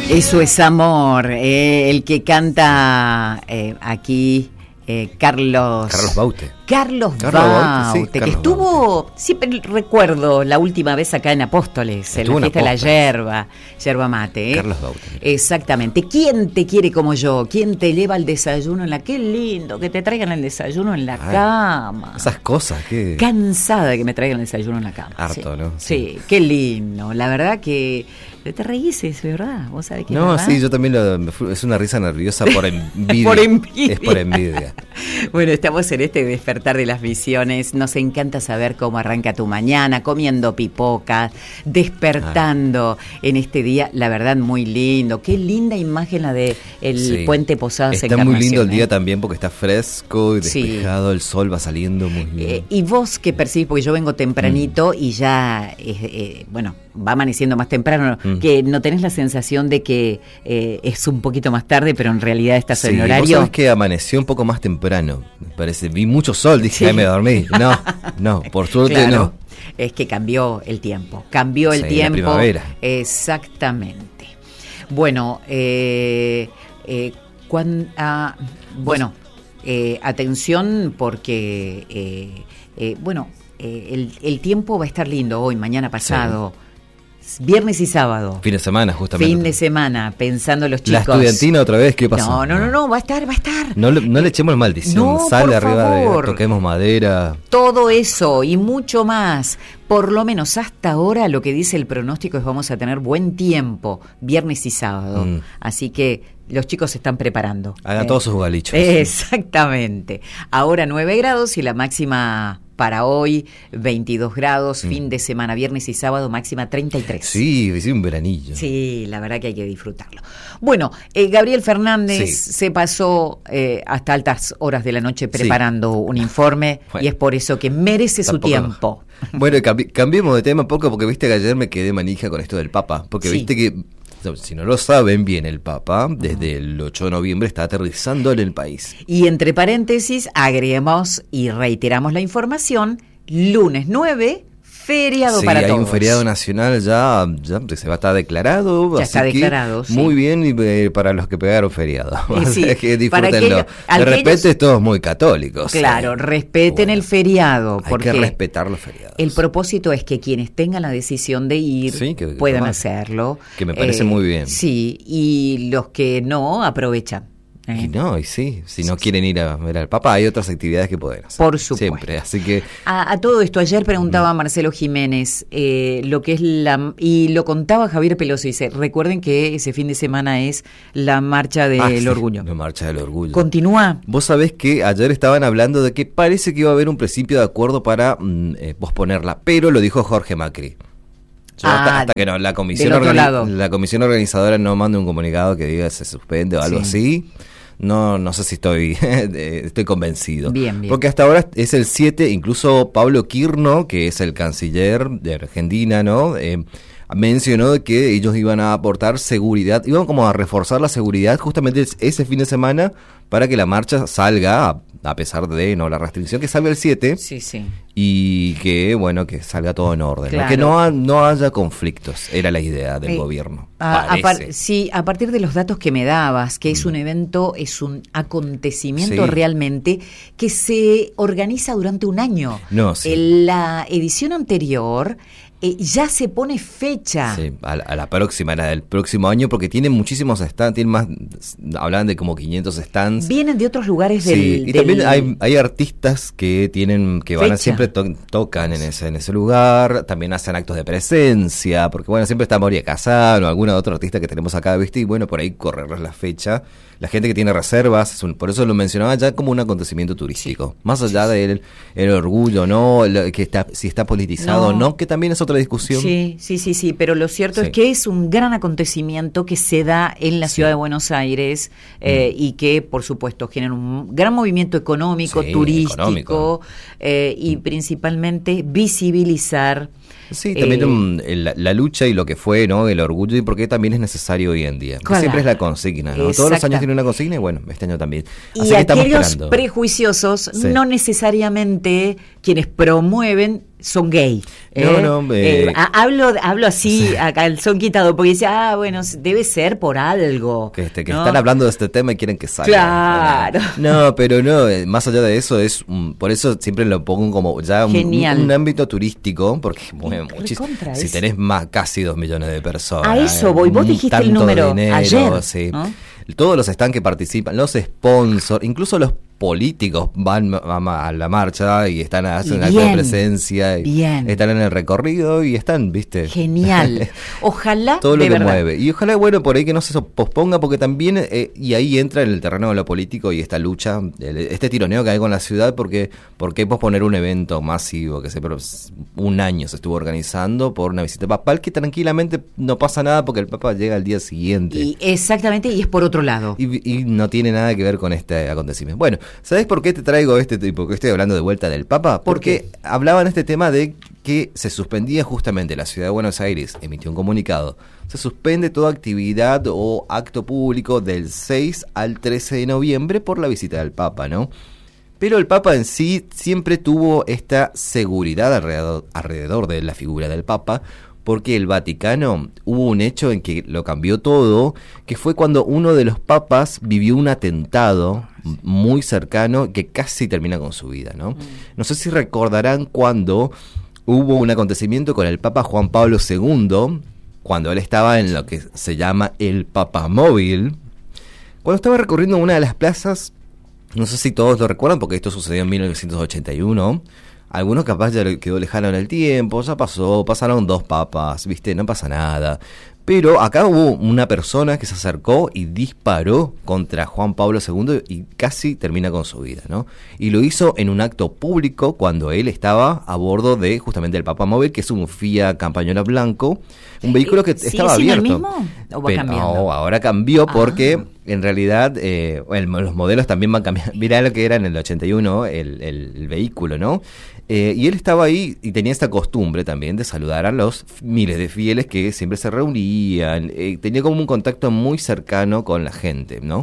Eso es amor, el que canta aquí Carlos Baute. Carlos Baute, sí, que Carlos estuvo, Baute. Siempre recuerdo la última vez acá en Apóstoles, en la fiesta de la yerba mate. Carlos Baute. Exactamente. ¿Quién te quiere como yo? ¿Quién te lleva el desayuno en la... Qué lindo que te traigan el desayuno en la cama. Esas cosas que... Cansada de que me traigan el desayuno en la cama. Harto, sí. ¿no? Sí, qué lindo. La verdad que... Te reís, es verdad. ¿Vos sabés que no, es verdad? sí, yo también es una risa nerviosa por envidia. Por envidia. Es por envidia. Bueno, estamos en este despertar de las visiones. Nos encanta saber cómo arranca tu mañana, comiendo pipocas, despertando en este día, la verdad, muy lindo. Qué linda imagen la de el Puente Posadas Encarnación. Está muy lindo el día también porque está fresco y despejado, el sol va saliendo muy bien. Y vos que percibís, porque yo vengo tempranito y ya, bueno, va amaneciendo más temprano, que no tenés la sensación de que es un poquito más tarde, pero en realidad estás en horario. Vos sabés que amaneció un poco más temprano, me parece. Vi mucho sol, dije, ay, me dormí. No, por suerte claro, no. Es que cambió el tiempo. Cambió el tiempo. La primavera. Exactamente. Bueno, atención porque, el tiempo va a estar lindo hoy, mañana, pasado. Sí. Viernes y sábado. Fin de semana, justamente. Fin de semana, pensando los chicos. La estudiantina otra vez, ¿qué pasó? No, va a estar. No le echemos maldición, no, sale arriba favor. toquemos madera. Todo eso y mucho más. Por lo menos hasta ahora lo que dice el pronóstico es vamos a tener buen tiempo, viernes y sábado. Así que los chicos se están preparando. Hagan todos sus galichos. Exactamente. Ahora 9 grados y la máxima... Para hoy, 22 grados, fin de semana, viernes y sábado, máxima 33. Sí, un veranillo. Sí, la verdad que hay que disfrutarlo. Bueno, Gabriel Fernández se pasó hasta altas horas de la noche preparando un informe y es por eso que merece su tiempo. Bueno, cambiemos de tema un poco porque viste que ayer me quedé manija con esto del Papa, porque viste que... Si no lo saben bien, el Papa, desde el 8 de noviembre, está aterrizando en el país. Y entre paréntesis, agregamos y reiteramos la información, lunes 9, feriado para todos. Sí, hay un feriado nacional ya se va a estar declarado. Ya está declarado, sí. Muy bien y para los que pegaron feriado. Sí, que disfrútenlo. De repente todos muy católicos. Claro, respeten el feriado. Porque hay que respetar los feriados. El propósito es que quienes tengan la decisión de ir puedan hacerlo. Que me parece muy bien. Sí, y los que no, aprovechan. Si no quieren ir a ver al Papa, hay otras actividades que pueden hacer. Por supuesto. Siempre, así que... A todo esto, ayer preguntaba Marcelo Jiménez lo que es y lo contaba Javier Pelosi, dice, recuerden que ese fin de semana es la Marcha del Orgullo. La Marcha del Orgullo. ¿Continúa? Vos sabés que ayer estaban hablando de que parece que iba a haber un principio de acuerdo para posponerla, pero lo dijo Jorge Macri. Hasta que la comisión organizadora no mande un comunicado que diga se suspende o algo así. No sé si estoy convencido. Bien. Porque hasta ahora es el 7, incluso Pablo Kirno, que es el canciller de Argentina, ¿no? Mencionó que ellos iban a aportar seguridad, iban como a reforzar la seguridad justamente ese fin de semana para que la marcha salga, a pesar de la restricción, que salga el 7. Sí. Y que salga todo en orden, claro. Que no haya conflictos, era la idea del gobierno. A partir de los datos que me dabas, que es un evento, es un acontecimiento realmente que se organiza durante un año. En la edición anterior ya se pone fecha. Sí, a la próxima, la del próximo año, porque tienen muchísimos stands, tienen más, hablan de como 500 stands. Vienen de otros lugares y también hay artistas que van a siempre tocan en ese lugar, también hacen actos de presencia, porque siempre está Moria Casano, alguna otra artista que tenemos acá, ¿viste? Y por ahí correrles la fecha. La gente que tiene reservas, por eso lo mencionaba ya como un acontecimiento turístico. Más allá del el orgullo, ¿no? Si está politizado o no, que también es otra discusión. Sí, pero lo cierto es que es un gran acontecimiento que se da en la ciudad de Buenos Aires y que, por supuesto, genera un gran movimiento económico, turístico y principalmente visibilizar. Sí, también la lucha y lo que fue, ¿no? El orgullo y por qué también es necesario hoy en día. Claro. Siempre es la consigna, ¿no? Todos los años tiene una consigna y este año también. Así y aquellos prejuiciosos no necesariamente quienes promueven son gay. Hablo así, a calzón quitado, porque dice, bueno, debe ser por algo. Que ¿no? Están hablando de este tema y quieren que salga. Claro. No, pero no, más allá de eso, por eso siempre lo pongo como ya un ámbito turístico, porque mueve muchísimo. Si tenés casi 2 millones de personas. A eso voy, vos dijiste el número dinero, ayer. Sí. ¿No? Todos los stands que participan, los sponsors, incluso los políticos van a la marcha y hacen acto de presencia, y están en el recorrido y están, ¿viste? Genial. Ojalá todo lo que verdad. mueve. Y ojalá, bueno, por ahí que no se posponga, porque también, y ahí entra en el terreno de lo político y esta lucha, este tironeo que hay con la ciudad, porque ¿por qué posponer un evento masivo que un año se estuvo organizando por una visita papal que tranquilamente no pasa nada porque el Papa llega al día siguiente? Exactamente, y es por otro lado. Y no tiene nada que ver con este acontecimiento. Bueno, ¿sabés por qué te traigo porque estoy hablando de vuelta del Papa? Porque hablaban este tema de que se suspendía justamente, la Ciudad de Buenos Aires emitió un comunicado, se suspende toda actividad o acto público del 6 al 13 de noviembre por la visita del Papa, ¿no? Pero el Papa en sí siempre tuvo esta seguridad alrededor de la figura del Papa, porque el Vaticano hubo un hecho en que lo cambió todo, que fue cuando uno de los papas vivió un atentado muy cercano que casi termina con su vida, ¿no? No sé si recordarán cuando hubo un acontecimiento con el Papa Juan Pablo II, cuando él estaba en lo que se llama el Papamóvil, cuando estaba recorriendo una de las plazas, no sé si todos lo recuerdan porque esto sucedió en 1981, algunos capaz ya quedó lejano en el tiempo, ya pasaron 2 papas, ¿viste? No pasa nada. Pero acá hubo una persona que se acercó y disparó contra Juan Pablo II y casi termina con su vida, ¿no? Y lo hizo en un acto público cuando él estaba a bordo de justamente el Papamóvil, que es un Fiat Campagnolo blanco, un vehículo que estaba abierto. ¿Sigue siendo el mismo o va cambiando? No, ahora cambió porque en realidad los modelos también van cambiando. Mirá lo que era en el 81 el vehículo, ¿no? Y él estaba ahí y tenía esta costumbre también de saludar a los miles de fieles que siempre se reunían, tenía como un contacto muy cercano con la gente, ¿no?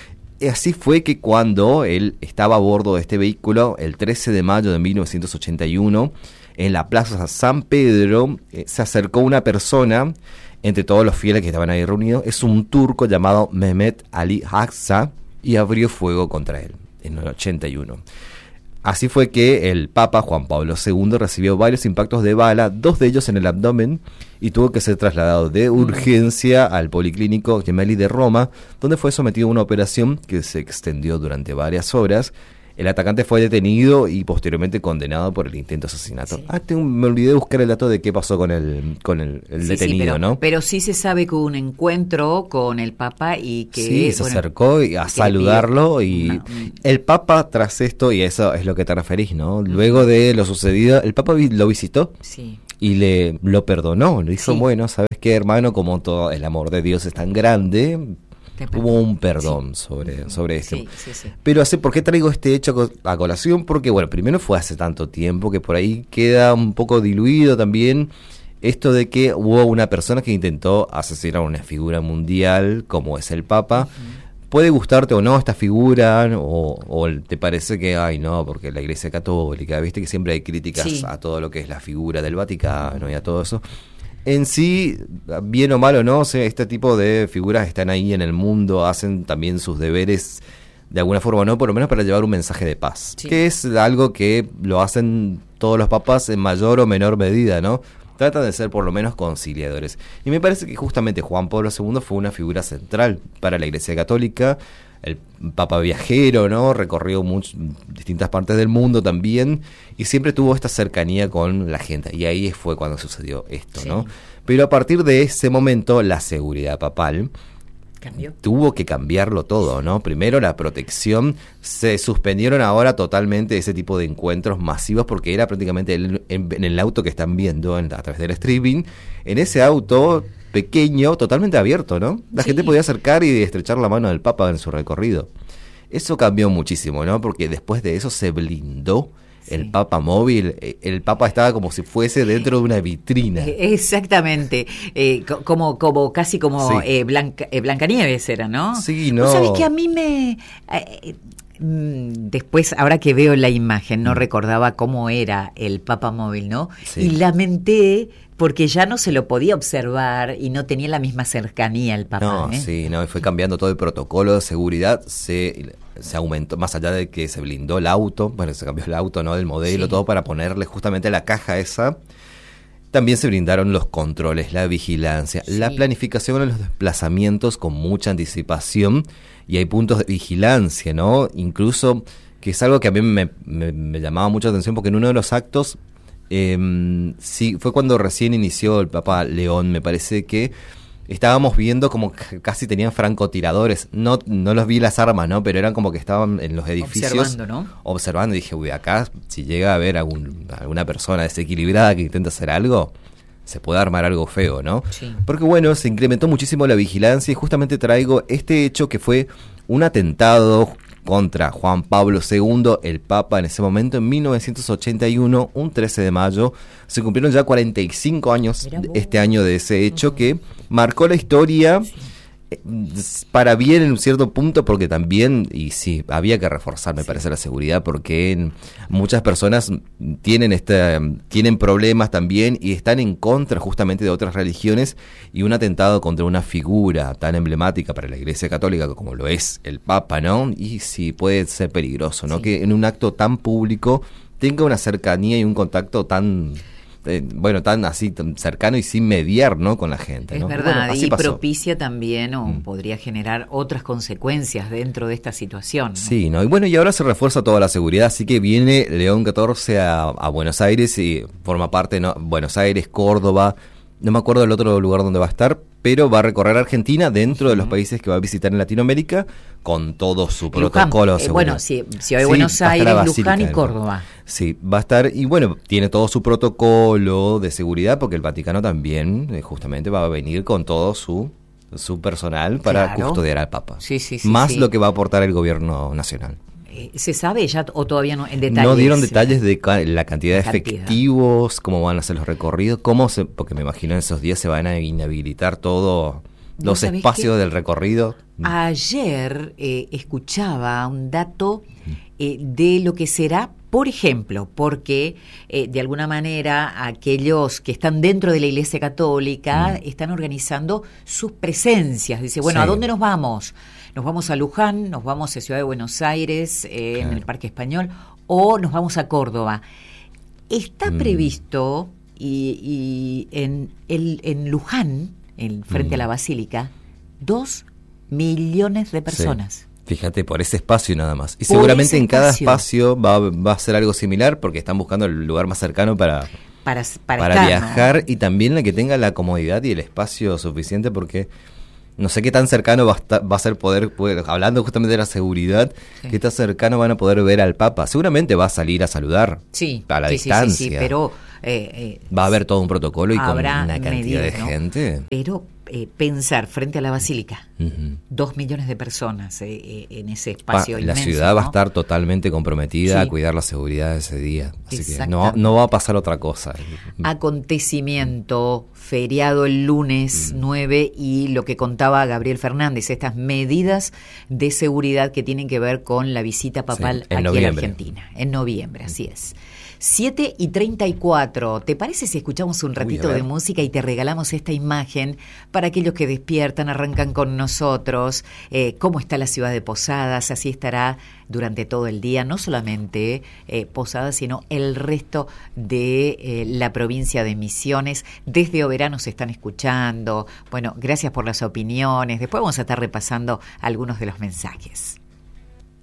Así fue que cuando él estaba a bordo de este vehículo, el 13 de mayo de 1981, en la Plaza San Pedro, se acercó una persona, entre todos los fieles que estaban ahí reunidos, es un turco llamado Mehmet Ali Haksa, y abrió fuego contra él en el 81. Así fue que el Papa Juan Pablo II recibió varios impactos de bala, 2 de ellos en el abdomen, y tuvo que ser trasladado de urgencia al Policlínico Gemelli de Roma, donde fue sometido a una operación que se extendió durante varias horas. El atacante fue detenido y posteriormente condenado por el intento de asesinato. Sí. Me olvidé de buscar el dato de qué pasó con el detenido, ¿no? Pero sí se sabe que hubo un encuentro con el Papa y que... Sí, se acercó a saludarlo y el Papa tras esto, y eso es lo que te referís, ¿no? Luego de lo sucedido, el Papa lo visitó. Sí. Y lo perdonó, le dijo, bueno, ¿sabes qué, hermano? Como todo el amor de Dios es tan grande... Hubo un perdón sobre esto. Sí. Pero ¿por qué traigo este hecho a colación? Porque, bueno, primero fue hace tanto tiempo que por ahí queda un poco diluido también esto de que hubo una persona que intentó asesinar a una figura mundial como es el Papa. Puede gustarte o no esta figura, o te parece que, ay no, porque la Iglesia Católica, viste que siempre hay críticas a todo lo que es la figura del Vaticano y a todo eso. En sí, bien o mal o no, este tipo de figuras están ahí en el mundo, hacen también sus deberes de alguna forma o no, por lo menos para llevar un mensaje de paz, que es algo que lo hacen todos los papas en mayor o menor medida, ¿no? Tratan de ser por lo menos conciliadores. Y me parece que justamente Juan Pablo II fue una figura central para la Iglesia Católica, el Papa viajero, ¿no? Recorrió distintas partes del mundo también y siempre tuvo esta cercanía con la gente. Y ahí fue cuando sucedió esto, ¿no? Pero a partir de ese momento, la seguridad papal tuvo que cambiarlo todo, ¿no? Primero la protección, se suspendieron ahora totalmente ese tipo de encuentros masivos porque era prácticamente en el auto que están viendo a través del streaming, en ese auto pequeño, totalmente abierto, ¿no? La gente podía acercar y estrechar la mano del Papa en su recorrido. Eso cambió muchísimo, ¿no? Porque después de eso se blindó el Papamóvil. El Papa estaba como si fuese dentro de una vitrina. Exactamente. Casi como Blancanieves era, ¿no? Sí, no. ¿Vos sabés que a mí Después, ahora que veo la imagen, no recordaba cómo era el papamóvil, ¿no? Sí. Y lamenté porque ya no se lo podía observar y no tenía la misma cercanía el Papa. No, sí, no, y fue cambiando todo el protocolo de seguridad, se aumentó, más allá de que se blindó el auto, bueno, se cambió el auto, ¿no? Del modelo, todo para ponerle justamente la caja esa. También se brindaron los controles, la vigilancia, la planificación de los desplazamientos con mucha anticipación, y hay puntos de vigilancia, ¿no? Incluso, que es algo que a mí me llamaba mucha atención, porque en uno de los actos, sí, fue cuando recién inició el Papa León, me parece que estábamos viendo como que casi tenían francotiradores, no los vi las armas, ¿no? Pero eran como que estaban en los edificios observando, ¿no? Observando, y dije, uy, acá si llega a haber alguna persona desequilibrada que intenta hacer algo, se puede armar algo feo, ¿no? Sí. Porque bueno, se incrementó muchísimo la vigilancia, y justamente traigo este hecho que fue un atentado contra Juan Pablo II, el Papa en ese momento, en 1981, un 13 de mayo. Se cumplieron ya 45 años este año de ese hecho que marcó la historia, para bien en un cierto punto, porque también, y sí, había que reforzar, me parece, la seguridad, porque muchas personas tienen problemas también y están en contra justamente de otras religiones, y un atentado contra una figura tan emblemática para la Iglesia Católica como lo es el Papa, ¿no? Y sí, puede ser peligroso, ¿no? Sí. Que en un acto tan público tenga una cercanía y un contacto tan tan así, tan cercano y sin mediar, ¿no? Con la gente, ¿no? Es verdad, bueno, y propicia también podría generar otras consecuencias dentro de esta situación, ¿no? Sí, ¿no? Y bueno, y ahora se refuerza toda la seguridad, así que viene León XIV a Buenos Aires, y forma parte, ¿no? Buenos Aires, Córdoba, no me acuerdo del otro lugar donde va a estar, pero va a recorrer Argentina dentro de los países que va a visitar en Latinoamérica, con todo su protocolo. Bueno, si hay Buenos Aires, Luján y Córdoba. Sí, va a estar, y bueno, tiene todo su protocolo de seguridad, porque el Vaticano también justamente va a venir con todo su personal para custodiar al Papa. Sí, más lo que va a aportar el gobierno nacional. ¿Se sabe ya o todavía no en detalles? No dieron detalles de la cantidad de efectivos, cómo van a ser los recorridos, porque me imagino en esos días se van a inhabilitar todos los espacios del recorrido. Ayer escuchaba un dato de lo que será, por ejemplo, porque de alguna manera aquellos que están dentro de la Iglesia Católica están organizando sus presencias. Dice, bueno, ¿a dónde nos vamos? Nos vamos a Luján, nos vamos a Ciudad de Buenos Aires, en el Parque Español, o nos vamos a Córdoba. Está previsto, y en Luján, frente a la Basílica, 2 millones de personas. Sí. Fíjate, por ese espacio nada más. Y seguramente en cada espacio va a ser algo similar, porque están buscando el lugar más cercano para estar, viajar, ¿no? Y también la que tenga la comodidad y el espacio suficiente, porque no sé qué tan cercano va a ser poder, hablando justamente de la seguridad, qué tan cercano van a poder ver al Papa. Seguramente va a salir a saludar a la distancia. Sí, pero va a haber todo un protocolo y con una cantidad de gente. Pero pensar frente a la Basílica, 2 millones de personas en ese espacio inmenso. La ciudad va a estar totalmente comprometida a cuidar la seguridad de ese día. Así que no va a pasar otra cosa. Acontecimiento, feriado el lunes 9, y lo que contaba Gabriel Fernández, estas medidas de seguridad que tienen que ver con la visita papal aquí a la Argentina. En noviembre, así es. 7:34. ¿Te parece si escuchamos un ratito de música y te regalamos esta imagen para aquellos que despiertan, arrancan con nosotros? ¿Cómo está la ciudad de Posadas? Así estará durante todo el día, no solamente Posadas, sino el resto de la provincia de Misiones. Desde Oberá nos están escuchando. Bueno, gracias por las opiniones. Después vamos a estar repasando algunos de los mensajes.